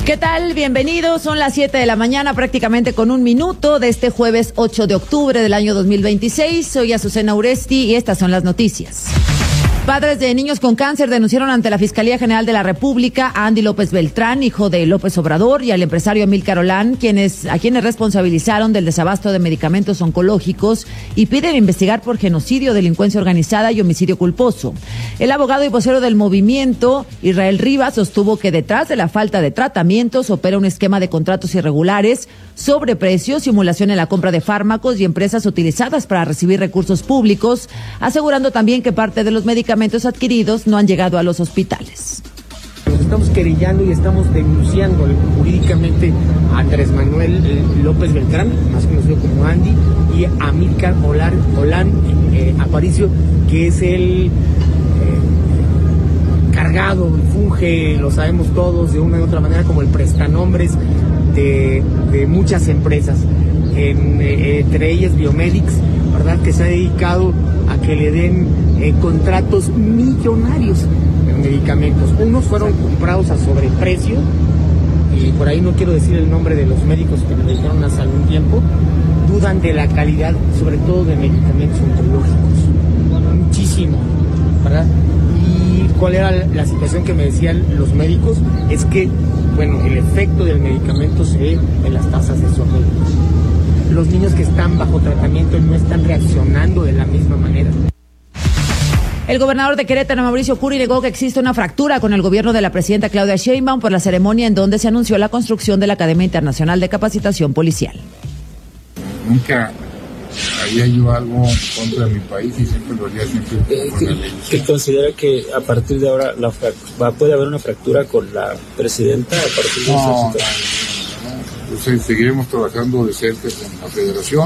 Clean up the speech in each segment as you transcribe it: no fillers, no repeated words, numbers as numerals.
¿Qué tal? Bienvenidos. Son las 7 de la mañana, prácticamente con un minuto de este jueves 8 de octubre del año 2026. Soy Azucena Uresti y estas son las noticias. Padres de niños con cáncer denunciaron ante la Fiscalía General de la República a Andy López Beltrán, hijo de López Obrador, y al empresario Amílcar Olán, a quienes responsabilizaron del desabasto de medicamentos oncológicos y piden investigar por genocidio, delincuencia organizada y homicidio culposo. El abogado y vocero del movimiento, Israel Rivas, sostuvo que detrás de la falta de tratamientos opera un esquema de contratos irregulares, sobreprecios, simulación en la compra de fármacos y empresas utilizadas para recibir recursos públicos, asegurando también que parte de los medicamentos adquiridos no han llegado a los hospitales. Nos estamos querellando y estamos denunciando jurídicamente a Andrés Manuel López Beltrán, más conocido como Andy, y a Amílcar Olán Aparicio, que es el cargado, funge, lo sabemos todos, de una u otra manera como el prestanombres de muchas empresas, entre ellas Biomedics, ¿verdad?, que se ha dedicado a que le den contratos millonarios en medicamentos. Unos fueron comprados a sobreprecio, y por ahí no quiero decir el nombre de los médicos que me lo dijeron hace algún tiempo. Dudan de la calidad, sobre todo de medicamentos oncológicos, muchísimo, ¿verdad? Y cuál era la situación que me decían los médicos, es que, bueno, el efecto del medicamento se ve en las tasas de sodio. Los niños que están bajo tratamiento no están reaccionando de la misma manera. El gobernador de Querétaro, Mauricio Curi, negó que existe una fractura con el gobierno de la presidenta Claudia Sheinbaum por la ceremonia en donde se anunció la construcción de la Academia Internacional de Capacitación Policial. Nunca haría yo algo contra mi país y siempre lo haría con la ley. ¿Que considera que a partir de ahora puede haber una fractura con la presidenta a partir de esa situación? Entonces, seguiremos trabajando de cerca con la federación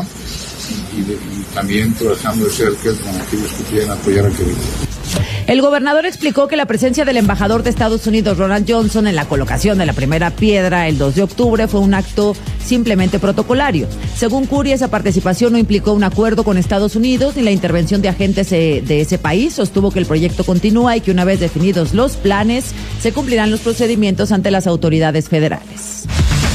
y también trabajando de cerca con aquellos que quieren apoyar a Querétaro. El gobernador explicó que la presencia del embajador de Estados Unidos, Ronald Johnson, en la colocación de la primera piedra el 2 de octubre fue un acto simplemente protocolario. Según Curi, esa participación no implicó un acuerdo con Estados Unidos ni la intervención de agentes de ese país. Sostuvo que el proyecto continúa y que una vez definidos los planes, se cumplirán los procedimientos ante las autoridades federales.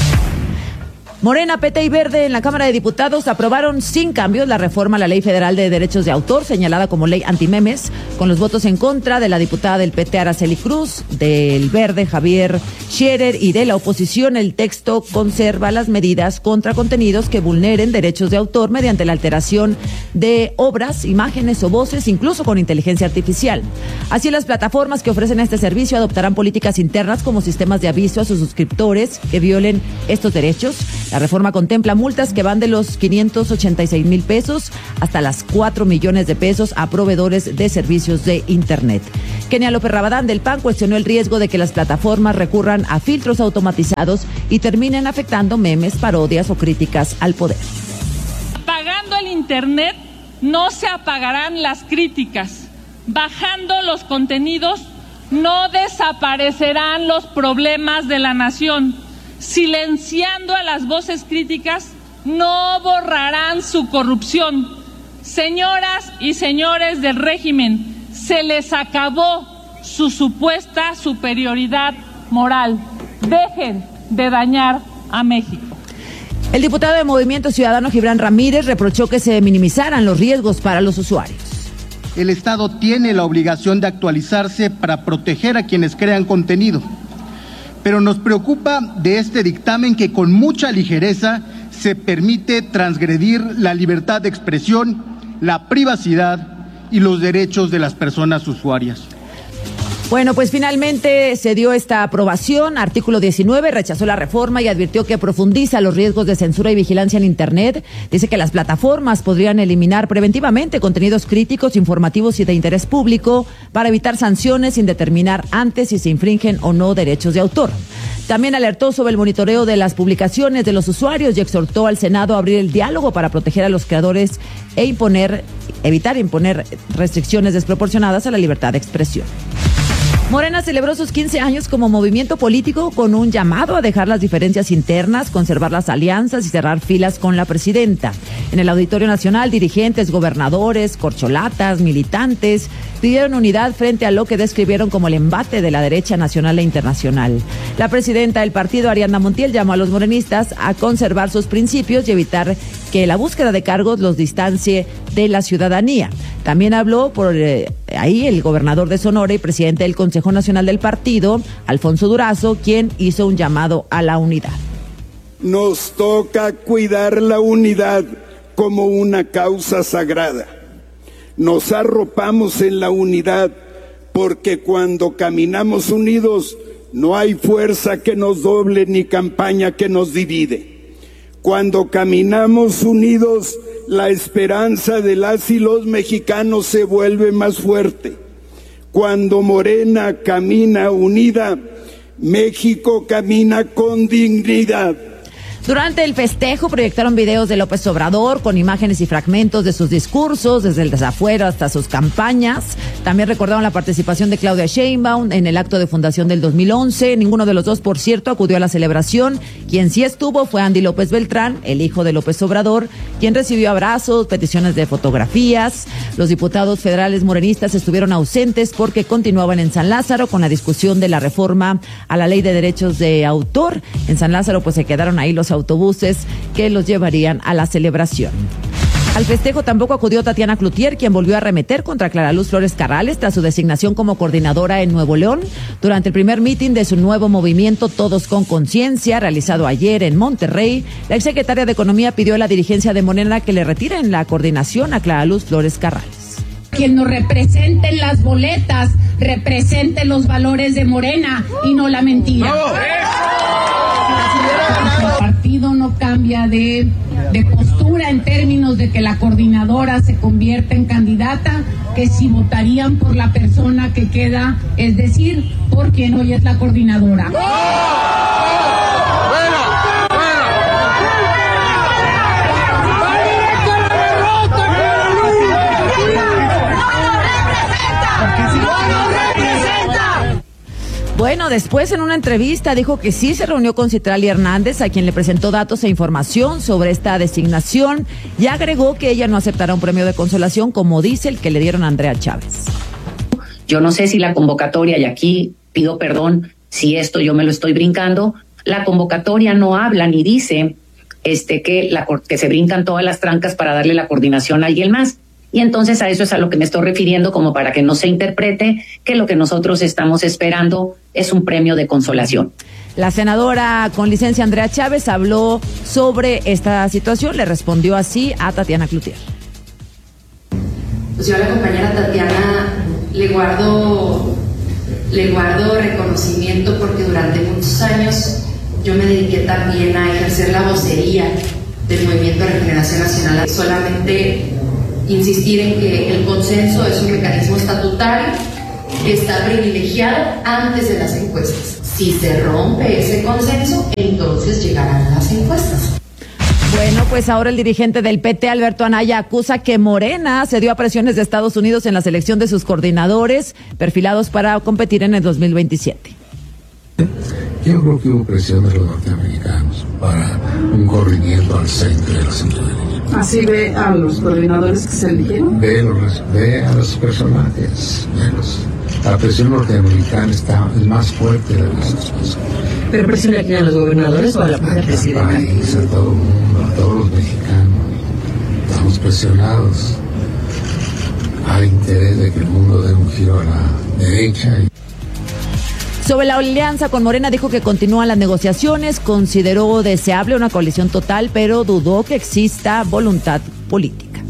Morena, PT y Verde en la Cámara de Diputados aprobaron sin cambios la reforma a la Ley Federal de Derechos de Autor, señalada como ley antimemes, con los votos en contra de la diputada del PT Araceli Cruz, del Verde Javier Scherer y de la oposición. El texto conserva las medidas contra contenidos que vulneren derechos de autor mediante la alteración de obras, imágenes o voces, incluso con inteligencia artificial. Así, las plataformas que ofrecen este servicio adoptarán políticas internas como sistemas de aviso a sus suscriptores que violen estos derechos. La reforma contempla multas que van de los 586,000 pesos hasta las 4 millones de pesos a proveedores de servicios de Internet. Kenia López Rabadán del PAN cuestionó el riesgo de que las plataformas recurran a filtros automatizados y terminen afectando memes, parodias o críticas al poder. Apagando el Internet no se apagarán las críticas. Bajando los contenidos no desaparecerán los problemas de la nación. Silenciando a las voces críticas, no borrarán su corrupción. Señoras y señores del régimen, se les acabó su supuesta superioridad moral. Dejen de dañar a México. El diputado de Movimiento Ciudadano, Gibran Ramírez, reprochó que se minimizaran los riesgos para los usuarios. El Estado tiene la obligación de actualizarse para proteger a quienes crean contenido. Pero nos preocupa de este dictamen que con mucha ligereza se permite transgredir la libertad de expresión, la privacidad y los derechos de las personas usuarias. Bueno, pues finalmente se dio esta aprobación. Artículo 19 rechazó la reforma y advirtió que profundiza los riesgos de censura y vigilancia en Internet. Dice que las plataformas podrían eliminar preventivamente contenidos críticos, informativos y de interés público para evitar sanciones sin determinar antes si se infringen o no derechos de autor. También alertó sobre el monitoreo de las publicaciones de los usuarios y exhortó al Senado a abrir el diálogo para proteger a los creadores e evitar imponer restricciones desproporcionadas a la libertad de expresión. Morena celebró sus 15 años como movimiento político con un llamado a dejar las diferencias internas, conservar las alianzas y cerrar filas con la presidenta. En el Auditorio Nacional, dirigentes, gobernadores, corcholatas, militantes pidieron unidad frente a lo que describieron como el embate de la derecha nacional e internacional. La presidenta del partido, Ariadna Montiel, llamó a los morenistas a conservar sus principios y evitar que la búsqueda de cargos los distancie de la ciudadanía. También habló por ahí el gobernador de Sonora y presidente del Consejo Nacional del partido, Alfonso Durazo, quien hizo un llamado a la unidad. Nos toca cuidar la unidad como una causa sagrada. Nos arropamos en la unidad porque cuando caminamos unidos no hay fuerza que nos doble ni campaña que nos divide. Cuando caminamos unidos, la esperanza de las y los mexicanos se vuelve más fuerte. Cuando Morena camina unida, México camina con dignidad. Durante el festejo proyectaron videos de López Obrador con imágenes y fragmentos de sus discursos, desde el desafuero hasta sus campañas. También recordaron la participación de Claudia Sheinbaum en el acto de fundación del 2011. Ninguno de los dos, por cierto, acudió a la celebración. Quien sí estuvo fue Andy López Beltrán, el hijo de López Obrador, quien recibió abrazos, peticiones de fotografías. Los diputados federales morenistas estuvieron ausentes porque continuaban en San Lázaro con la discusión de la reforma a la ley de derechos de autor. En San Lázaro pues se quedaron ahí los autobuses que los llevarían a la celebración. Al festejo tampoco acudió Tatiana Cloutier, quien volvió a arremeter contra Clara Luz Flores Carrales tras su designación como coordinadora en Nuevo León. Durante el primer mitin de su nuevo movimiento Todos con Conciencia, realizado ayer en Monterrey, la exsecretaria de Economía pidió a la dirigencia de Morena que le retiren la coordinación a Clara Luz Flores Carrales. Quien nos represente en las boletas, represente los valores de Morena y no la mentira. El partido no cambia de postura en términos de que la coordinadora se convierta en candidata, que si votarían por la persona que queda, es decir, por quien hoy es la coordinadora. Bueno, después en una entrevista dijo que sí se reunió con Citlali Hernández, a quien le presentó datos e información sobre esta designación, y agregó que ella no aceptará un premio de consolación como dice el que le dieron a Andrea Chávez. Yo no sé si la convocatoria, y aquí pido perdón si esto yo me lo estoy brincando, la convocatoria no habla ni dice que se brincan todas las trancas para darle la coordinación a alguien más. Y entonces a eso es a lo que me estoy refiriendo, como para que no se interprete que lo que nosotros estamos esperando es un premio de consolación. La senadora con licencia Andrea Chávez habló sobre esta situación, le respondió así a Tatiana Cloutier. Pues yo a la compañera Tatiana le guardo reconocimiento porque durante muchos años yo me dediqué también a ejercer la vocería del Movimiento de Regeneración Nacional. Solamente insistir en que el consenso es un mecanismo estatutario que está privilegiado antes de las encuestas. Si se rompe ese consenso, entonces llegarán las encuestas. Bueno, pues ahora el dirigente del PT, Alberto Anaya, acusa que Morena cedió a presiones de Estados Unidos en la selección de sus coordinadores perfilados para competir en el 2027. Yo creo que hubo presión de los norteamericanos para un corrimiento al centro de la centroderecha. ¿Así ve a los coordinadores que se eligieron? Ve a los personajes, la presión norteamericana es más fuerte de las personas. ¿Pero presión aquí a los gobernadores o a la propia presidenta? Al país, a todo el mundo, a todos los mexicanos. Estamos presionados al interés de que el mundo dé un giro a la derecha. Sobre la alianza con Morena dijo que continúan las negociaciones, consideró deseable una coalición total, pero dudó que exista voluntad política.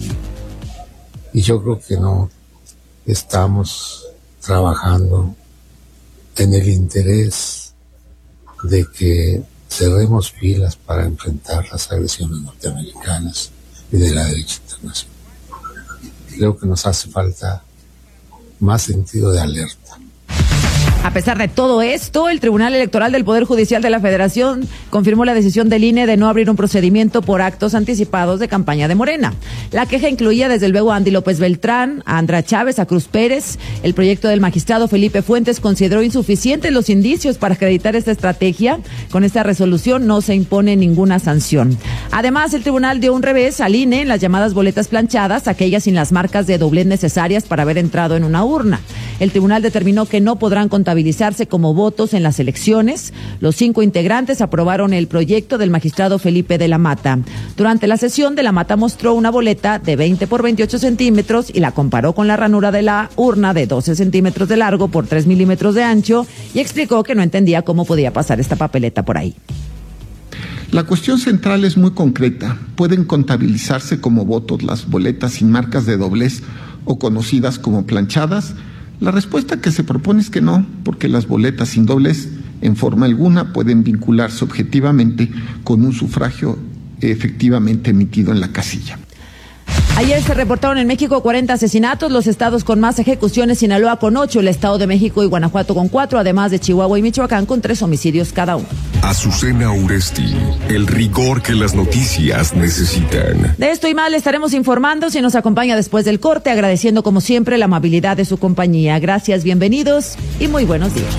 Y yo creo que no estamos trabajando en el interés de que cerremos filas para enfrentar las agresiones norteamericanas y de la derecha internacional. Creo que nos hace falta más sentido de alerta. A pesar de todo esto, el Tribunal Electoral del Poder Judicial de la Federación confirmó la decisión del INE de no abrir un procedimiento por actos anticipados de campaña de Morena. La queja incluía desde luego a Andy López Beltrán, a Andra Chávez, a Cruz Pérez. El proyecto del magistrado Felipe Fuentes consideró insuficientes los indicios para acreditar esta estrategia. Con esta resolución no se impone ninguna sanción. Además, el tribunal dio un revés al INE en las llamadas boletas planchadas, aquellas sin las marcas de doblez necesarias para haber entrado en una urna. El tribunal determinó que no podrán contabilizarse como votos en las elecciones. Los 5 integrantes aprobaron el proyecto del magistrado Felipe de la Mata. Durante la sesión, de la Mata mostró una boleta de 20 por 28 centímetros y la comparó con la ranura de la urna de 12 centímetros de largo por 3 milímetros de ancho y explicó que no entendía cómo podía pasar esta papeleta por ahí. La cuestión central es muy concreta. ¿Pueden contabilizarse como votos las boletas sin marcas de doblez o conocidas como planchadas? La respuesta que se propone es que no, porque las boletas sin doblez en forma alguna pueden vincularse objetivamente con un sufragio efectivamente emitido en la casilla. Ayer se reportaron en México 40 asesinatos, los estados con más ejecuciones: Sinaloa con 8, el Estado de México y Guanajuato con 4, además de Chihuahua y Michoacán con 3 homicidios cada uno. Azucena Uresti, el rigor que las noticias necesitan. De esto y más le estaremos informando si nos acompaña después del corte, agradeciendo como siempre la amabilidad de su compañía. Gracias, bienvenidos y muy buenos días.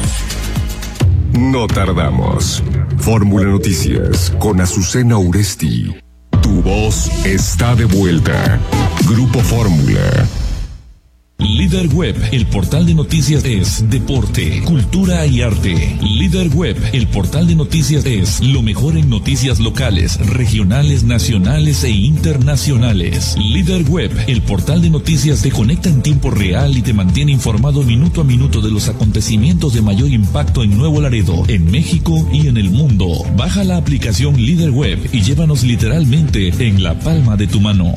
No tardamos. Fórmula Noticias con Azucena Uresti. Tu voz está de vuelta. Grupo Fórmula. Líder Web, el portal de noticias es deporte, cultura y arte. Líder Web, el portal de noticias es lo mejor en noticias locales, regionales, nacionales e internacionales. Líder Web, el portal de noticias te conecta en tiempo real y te mantiene informado minuto a minuto de los acontecimientos de mayor impacto en Nuevo Laredo, en México y en el mundo. Baja la aplicación Líder Web y llévanos literalmente en la palma de tu mano.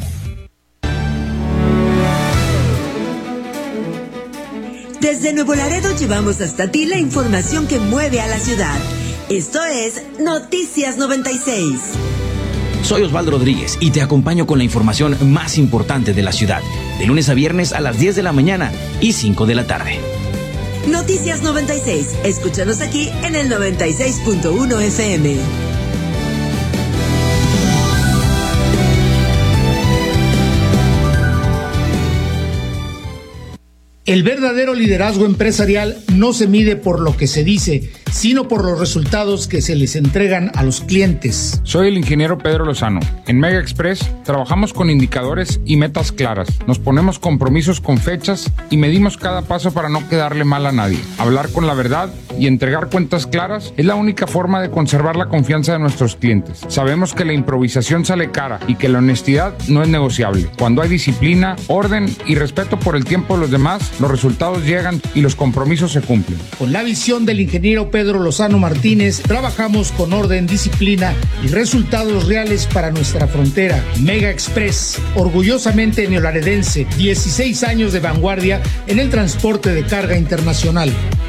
Desde Nuevo Laredo llevamos hasta ti la información que mueve a la ciudad. Esto es Noticias 96. Soy Osvaldo Rodríguez y te acompaño con la información más importante de la ciudad, de lunes a viernes a las 10 de la mañana y 5 de la tarde. Noticias 96. Escúchanos aquí en el 96.1 FM. El verdadero liderazgo empresarial no se mide por lo que se dice, sino por los resultados que se les entregan a los clientes. Soy el ingeniero Pedro Lozano. En Mega Express trabajamos con indicadores y metas claras. Nos ponemos compromisos con fechas y medimos cada paso para no quedarle mal a nadie. Hablar con la verdad y entregar cuentas claras es la única forma de conservar la confianza de nuestros clientes. Sabemos que la improvisación sale cara y que la honestidad no es negociable. Cuando hay disciplina, orden y respeto por el tiempo de los demás, los resultados llegan y los compromisos se cumplen. Con la visión del ingeniero Pedro Lozano Martínez, trabajamos con orden, disciplina y resultados reales para nuestra frontera. Mega Express, orgullosamente neolaredense, 16 años de vanguardia en el transporte de carga internacional.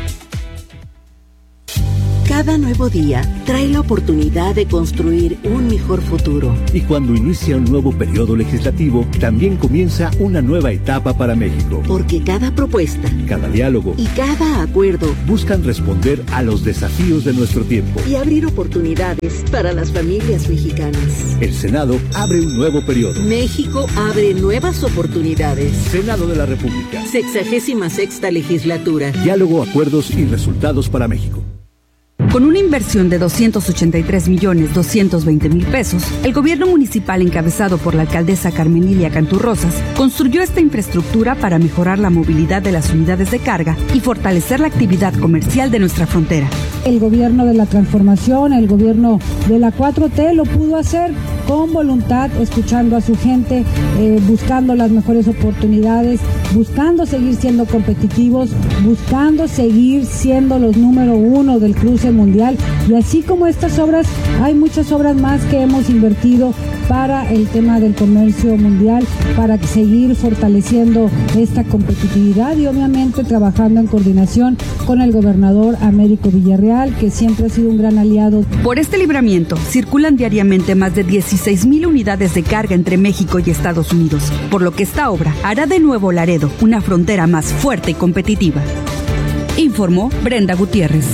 Cada nuevo día trae la oportunidad de construir un mejor futuro. Y cuando inicia un nuevo periodo legislativo, también comienza una nueva etapa para México. Porque cada propuesta, cada diálogo y cada acuerdo buscan responder a los desafíos de nuestro tiempo y abrir oportunidades para las familias mexicanas. El Senado abre un nuevo periodo. México abre nuevas oportunidades. Senado de la República. 66ª legislatura. Diálogo, acuerdos y resultados para México. Con una inversión de 283.220.000 pesos, el gobierno municipal encabezado por la alcaldesa Carmen Lilia Canturrosas construyó esta infraestructura para mejorar la movilidad de las unidades de carga y fortalecer la actividad comercial de nuestra frontera. El gobierno de la transformación, el gobierno de la 4T lo pudo hacer con voluntad, escuchando a su gente, buscando las mejores oportunidades, buscando seguir siendo competitivos, buscando seguir siendo los número 1 del cruce mundial. Y así como estas obras, hay muchas obras más que hemos invertido para el tema del comercio mundial, para seguir fortaleciendo esta competitividad y obviamente trabajando en coordinación con el gobernador Américo Villarreal, que siempre ha sido un gran aliado. Por este libramiento circulan diariamente más de 16,000 unidades de carga entre México y Estados Unidos, por lo que esta obra hará de Nuevo Laredo una frontera más fuerte y competitiva. Informó Brenda Gutiérrez.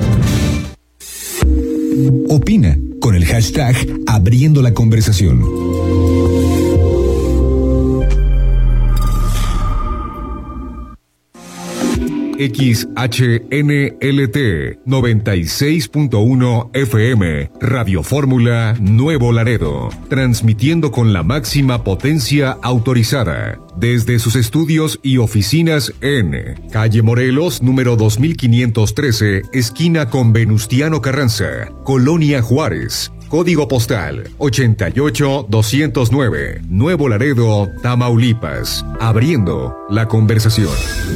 Opina con el hashtag Abriendo la Conversación. XHNLT 96.1 FM Radio Fórmula Nuevo Laredo, transmitiendo con la máxima potencia autorizada desde sus estudios y oficinas en calle Morelos, número 2513, esquina con Venustiano Carranza, Colonia Juárez. Código postal 88209, Nuevo Laredo, Tamaulipas. Abriendo la conversación.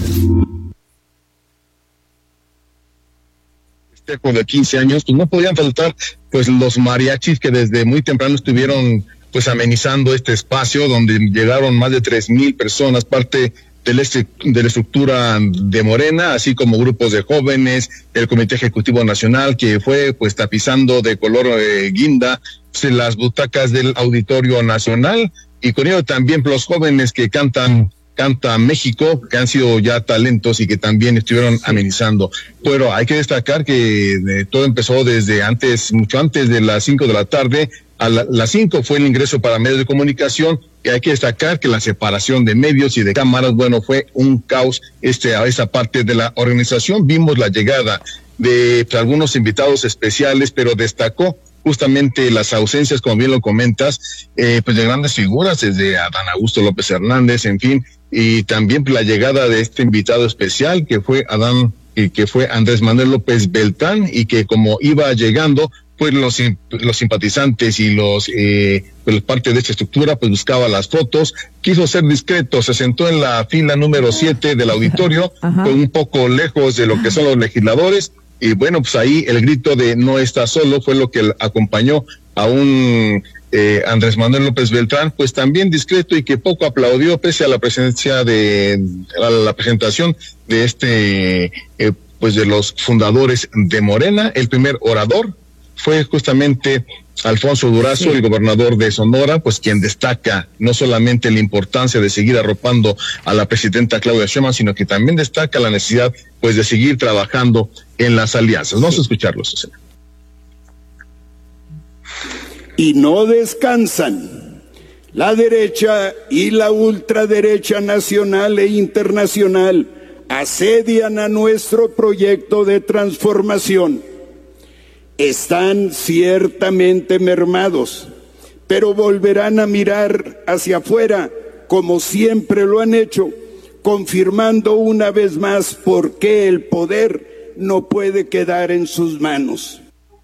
De 15 años, pues no podían faltar pues los mariachis que desde muy temprano estuvieron pues amenizando este espacio donde llegaron más de 3,000 personas, parte de la estructura de Morena, así como grupos de jóvenes, el Comité Ejecutivo Nacional que fue pues tapizando de color guinda pues, las butacas del Auditorio Nacional, y con ello también los jóvenes que Canta México, que han sido ya talentos y que también estuvieron amenizando. Pero hay que destacar que todo empezó desde antes, mucho antes de las 5 de la tarde. A las 5 fue el ingreso para medios de comunicación, y hay que destacar que la separación de medios y de cámaras, bueno, fue un caos a esa parte de la organización. Vimos la llegada de algunos invitados especiales, pero destacó justamente las ausencias, como bien lo comentas, pues de grandes figuras, desde Adán Augusto López Hernández, en fin, y también la llegada de este invitado especial que fue Andrés Manuel López Beltrán, y que como iba llegando, pues los simpatizantes y pues parte de esta estructura pues buscaba las fotos, quiso ser discreto, se sentó en la fila número 7 del auditorio, fue un poco lejos de lo que son los legisladores, y bueno, pues ahí el grito de no está solo fue lo que acompañó a un Andrés Manuel López Beltrán, pues también discreto y que poco aplaudió pese a la presencia a la presentación de pues de los fundadores de Morena. El primer orador fue justamente Alfonso Durazo, el gobernador de Sonora, pues quien destaca no solamente la importancia de seguir arropando a la presidenta Claudia Sheinbaum, sino que también destaca la necesidad pues de seguir trabajando en las alianzas. Vamos a escucharlos, Susana. Y no descansan. La derecha y la ultraderecha nacional e internacional asedian a nuestro proyecto de transformación. Están ciertamente mermados, pero volverán a mirar hacia afuera como siempre lo han hecho, confirmando una vez más por qué el poder no puede quedar en sus manos.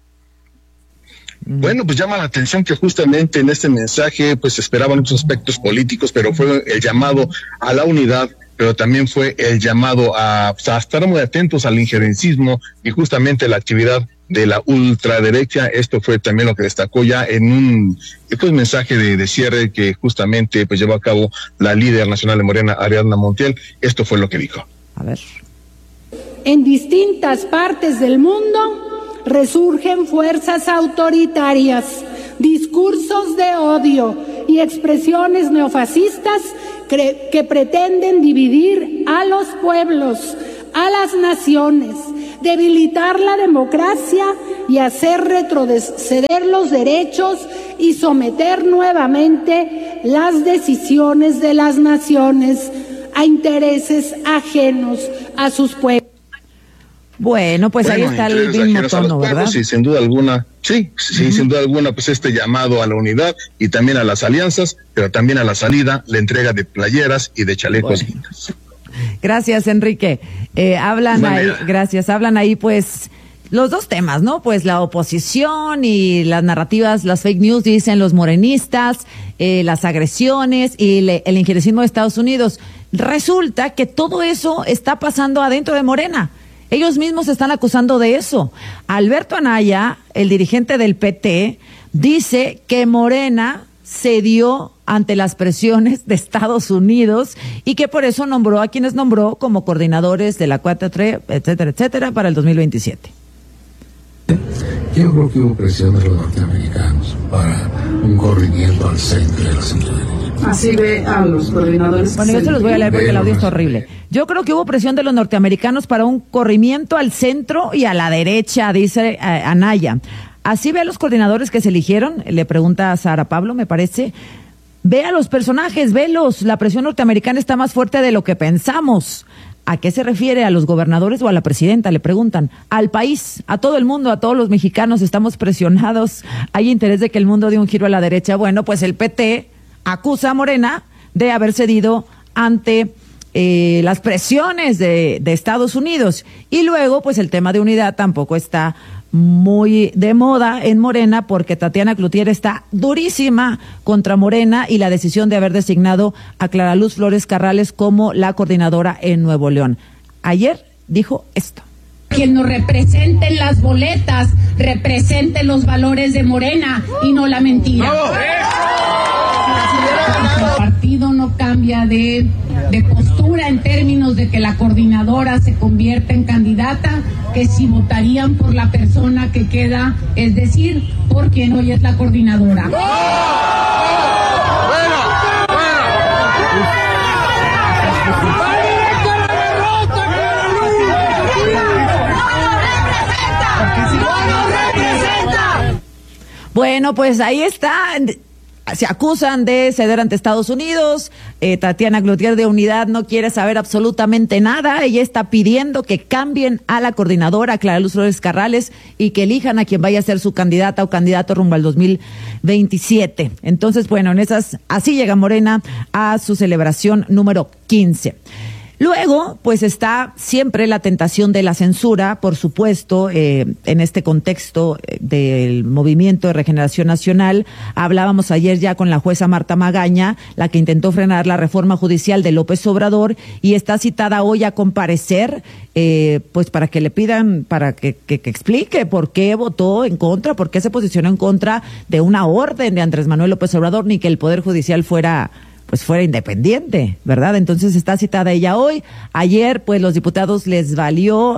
Bueno, pues llama la atención que justamente en este mensaje pues esperaban muchos aspectos políticos, pero fue el llamado a la unidad, pero también fue el llamado a estar muy atentos al injerencismo y justamente la actividad de la ultraderecha. Esto fue también lo que destacó ya en un mensaje de cierre que justamente pues llevó a cabo la líder nacional de Morena, Ariadna Montiel. Esto fue lo que dijo. A ver. En distintas partes del mundo resurgen fuerzas autoritarias, discursos de odio y expresiones neofascistas que pretenden dividir a los pueblos, a las naciones, debilitar la democracia y hacer retroceder los derechos y someter nuevamente las decisiones de las naciones a intereses ajenos a sus pueblos. Bueno, pues ahí está el mismo tono, ¿verdad? Sí, sin duda alguna, sin duda alguna, pues este llamado a la unidad y también a las alianzas, pero también a la salida, la entrega de playeras y de chalecos lindos. Gracias, Enrique. Hablan ahí pues los dos temas, ¿no? Pues la oposición y las narrativas, las fake news, dicen los morenistas, las agresiones y el injerencismo de Estados Unidos. Resulta que todo eso está pasando adentro de Morena. Ellos mismos se están acusando de eso. Alberto Anaya, el dirigente del PT, dice que Morena cedió ante las presiones de Estados Unidos y que por eso nombró a quienes nombró como coordinadores de la 4T, etcétera, para el 2027. Yo creo que hubo presión de los norteamericanos para un corrimiento al centro de la ciudadanía. Así ve a los coordinadores. Bueno, yo se los voy a leer porque el audio está horrible. Yo creo que hubo presión de los norteamericanos para un corrimiento al centro y a la derecha, dice Anaya. Así ve a los coordinadores que se eligieron, le pregunta a Sara Pablo, me parece. Ve a los personajes, velos. La presión norteamericana está más fuerte de lo que pensamos. ¿A qué se refiere? ¿A los gobernadores o a la presidenta? Le preguntan. Al país, a todo el mundo, a todos los mexicanos estamos presionados. Hay interés de que el mundo dé un giro a la derecha. Bueno, pues el PT acusa a Morena de haber cedido ante las presiones de Estados Unidos. Y luego, pues el tema de unidad tampoco está muy de moda en Morena, porque Tatiana Cloutier está durísima contra Morena y la decisión de haber designado a Clara Luz Flores Carrales como la coordinadora en Nuevo León. Ayer dijo esto. Quien nos represente en las boletas, represente los valores de Morena y no la mentira. El partido no cambia de postura en términos de que la coordinadora se convierta en candidata, que si votarían por la persona que queda, es decir, por quien hoy es la coordinadora. Bueno, pues ahí está. Se acusan de ceder ante Estados Unidos. Tatiana Cloutier de Unidad no quiere saber absolutamente nada. Ella está pidiendo que cambien a la coordinadora, Clara Luz Flores Carrales, y que elijan a quien vaya a ser su candidata o candidato rumbo al 2027. Entonces, bueno, así llega Morena a su celebración número 15. Luego, pues está siempre la tentación de la censura, por supuesto, en este contexto del Movimiento de Regeneración Nacional. Hablábamos ayer ya con la jueza Marta Magaña, la que intentó frenar la reforma judicial de López Obrador, y está citada hoy a comparecer, pues para que le pidan, para que explique por qué votó en contra, por qué se posicionó en contra de una orden de Andrés Manuel López Obrador, ni que el Poder Judicial fuera independiente, ¿verdad? Entonces está citada ella hoy. Ayer, pues los diputados les valió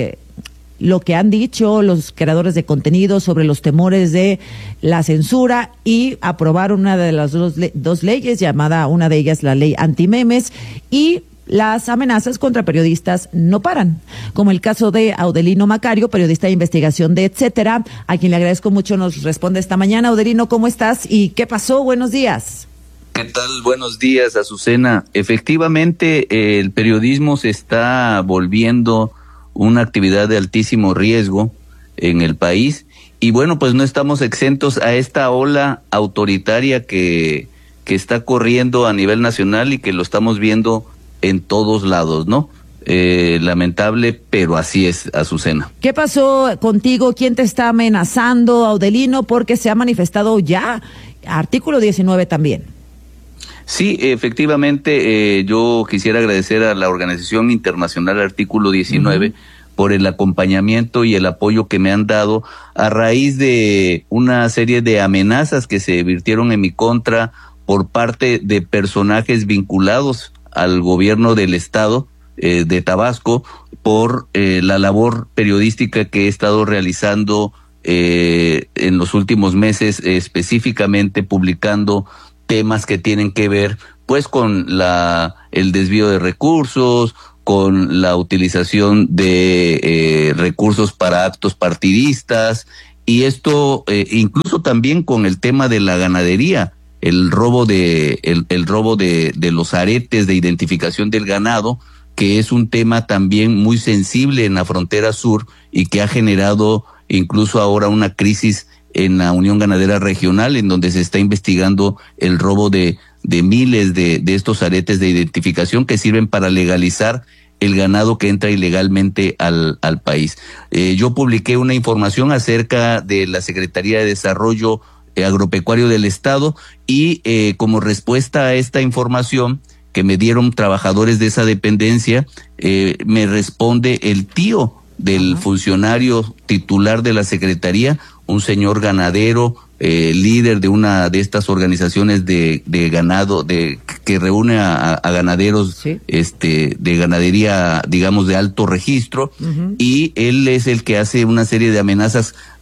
lo que han dicho los creadores de contenido sobre los temores de la censura y aprobaron una de las dos leyes, llamada una de ellas la ley antimemes, y las amenazas contra periodistas no paran, como el caso de Audelino Macario, periodista de investigación de Etcétera, a quien le agradezco mucho, nos responde esta mañana. Audelino, ¿cómo estás? ¿Y qué pasó? Buenos días. ¿Qué tal? Buenos días, Azucena. Efectivamente, el periodismo se está volviendo una actividad de altísimo riesgo en el país y bueno, pues no estamos exentos a esta ola autoritaria que está corriendo a nivel nacional y que lo estamos viendo en todos lados, ¿no? Lamentable, pero así es, Azucena. ¿Qué pasó contigo? ¿Quién te está amenazando, Audelino? Porque se ha manifestado ya artículo 19 también. Sí, efectivamente, yo quisiera agradecer a la Organización Internacional Artículo 19 por el acompañamiento y el apoyo que me han dado a raíz de una serie de amenazas que se virtieron en mi contra por parte de personajes vinculados al gobierno del estado de Tabasco por la labor periodística que he estado realizando en los últimos meses, específicamente publicando temas que tienen que ver pues con el desvío de recursos, con la utilización de recursos para actos partidistas, y esto incluso también con el tema de la ganadería, el robo de los aretes de identificación del ganado, que es un tema también muy sensible en la frontera sur y que ha generado incluso ahora una crisis en la Unión Ganadera Regional, en donde se está investigando el robo de miles de estos aretes de identificación que sirven para legalizar el ganado que entra ilegalmente al país. Yo publiqué una información acerca de la Secretaría de Desarrollo Agropecuario del Estado y como respuesta a esta información que me dieron trabajadores de esa dependencia, me responde el tío del funcionario titular de la Secretaría, un señor ganadero, líder de una de estas organizaciones de ganado, que reúne a ganaderos, ¿sí?, de ganadería, digamos, de alto registro, y él es el que hace una serie de amenazas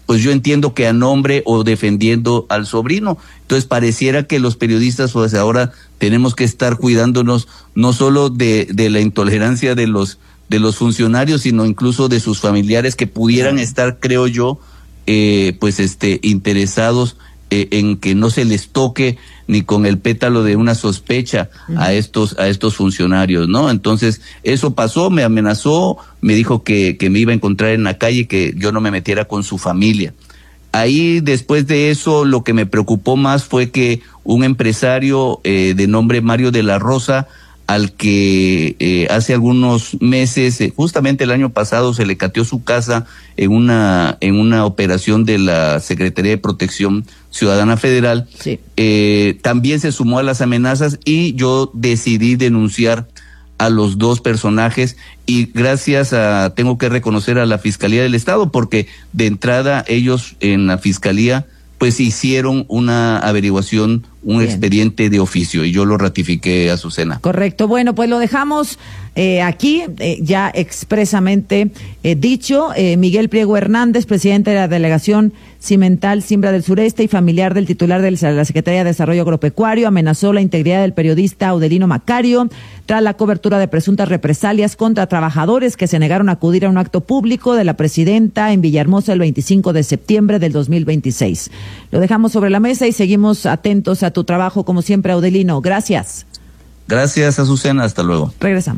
pues yo entiendo que a nombre o defendiendo al sobrino. Entonces pareciera que los periodistas pues ahora tenemos que estar cuidándonos no solo de la intolerancia de los funcionarios, sino incluso de sus familiares que pudieran estar, creo yo, interesados en que no se les toque ni con el pétalo de una sospecha a estos funcionarios, ¿no? Entonces, eso pasó, me amenazó, me dijo que me iba a encontrar en la calle, que yo no me metiera con su familia. Ahí, después de eso, lo que me preocupó más fue que un empresario de nombre Mario de la Rosa, al que hace algunos meses, justamente el año pasado, se le cateó su casa en una operación de la Secretaría de Protección Ciudadana Federal. Sí. También se sumó a las amenazas y yo decidí denunciar a los dos personajes, y gracias tengo que reconocer a la Fiscalía del Estado, porque de entrada ellos en la Fiscalía pues hicieron una averiguación, un expediente de oficio, y yo lo ratifiqué, Azucena. Correcto. Bueno, pues lo dejamos aquí, ya expresamente dicho. Miguel Priego Hernández, presidente de la Delegación Cimental Cimbra del Sureste y familiar del titular de la Secretaría de Desarrollo Agropecuario, amenazó la integridad del periodista Audelino Macario tras la cobertura de presuntas represalias contra trabajadores que se negaron a acudir a un acto público de la presidenta en Villahermosa el 25 de septiembre del 2026. Lo dejamos sobre la mesa y seguimos atentos a tu trabajo, como siempre, Audelino. Gracias. Gracias, Azucena. Hasta luego. Regresamos.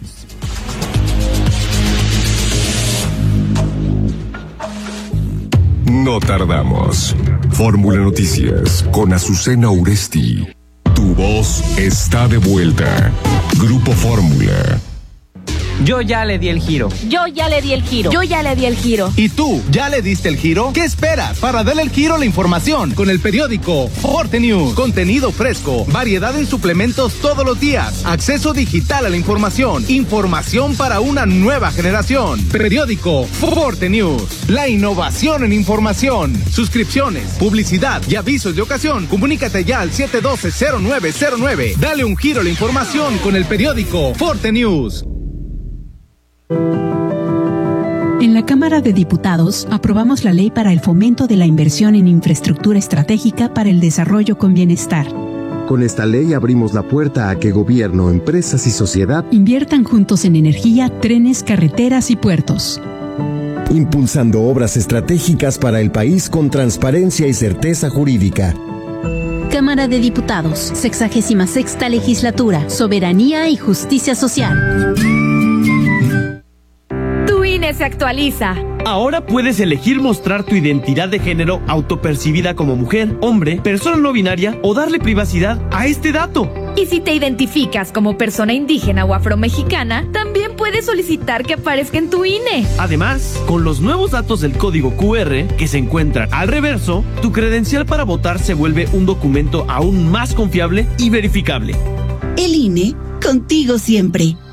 No tardamos. Fórmula Noticias con Azucena Uresti. Tu voz está de vuelta. Grupo Fórmula. Yo ya le di el giro. Yo ya le di el giro. Yo ya le di el giro. ¿Y tú, ya le diste el giro? ¿Qué esperas para darle el giro a la información? Con el periódico Forte News. Contenido fresco, variedad en suplementos todos los días, acceso digital a la información, información para una nueva generación. Periódico Forte News. La innovación en información. Suscripciones, publicidad y avisos de ocasión. Comunícate ya al 712-0909. Dale un giro a la información con el periódico Forte News. En la Cámara de Diputados aprobamos la ley para el fomento de la inversión en infraestructura estratégica para el desarrollo con bienestar. Con esta ley abrimos la puerta a que gobierno, empresas y sociedad inviertan juntos en energía, trenes, carreteras y puertos. Impulsando obras estratégicas para el país con transparencia y certeza jurídica. Cámara de Diputados, 66ª Legislatura, Soberanía y Justicia Social. Tu INE se actualiza. Ahora puedes elegir mostrar tu identidad de género autopercibida como mujer, hombre, persona no binaria o darle privacidad a este dato. Y si te identificas como persona indígena o afromexicana, también puedes solicitar que aparezca en tu INE. Además, con los nuevos datos del código QR que se encuentran al reverso, tu credencial para votar se vuelve un documento aún más confiable y verificable. El INE, contigo siempre.